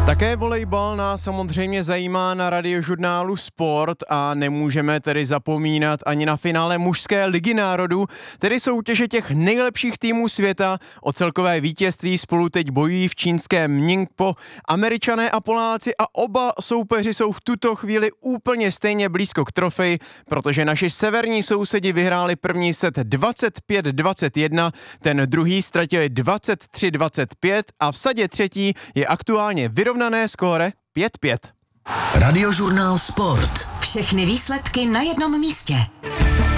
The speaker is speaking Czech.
Také volejbal nás samozřejmě zajímá na Radiožurnálu Sport a nemůžeme tedy zapomínat ani na finále mužské ligy národů, tedy soutěže těch nejlepších týmů světa. O celkové vítězství spolu teď bojují v čínském Ningpo Američané a Poláci a oba soupeři jsou v tuto chvíli úplně stejně blízko k trofeji, protože naši severní sousedi vyhráli první set 25-21, ten druhý ztratili 23-25 a v sadě třetí je aktuálně vyrovnané skóre 5-5. Radiožurnál Sport. Všechny výsledky na jednom místě.